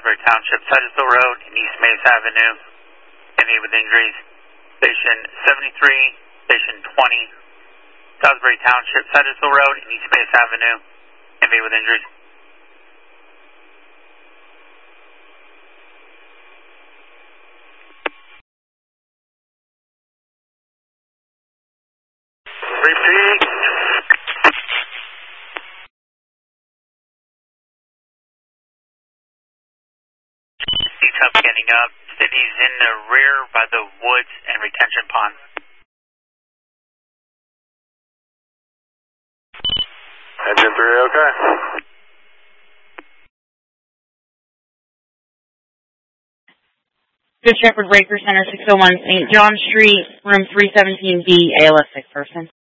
Salisbury Township, Titusville Road and East Mesa Avenue. Any with injuries? Station 73, Station 20, Salisbury Township, Titusville Road and East Mesa Avenue. Any with injuries? Repeat. C-Tub getting up. City's in the rear by the woods and retention pond. Engine 3, okay. Good Shepherd Breaker Center, 601 St. John Street, room 317B, ALS 6 person.